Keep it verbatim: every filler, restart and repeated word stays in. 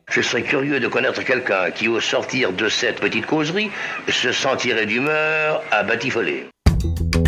Je serais curieux de connaître quelqu'un qui, au sortir de cette petite causerie, se sentirait d'humeur à batifoler.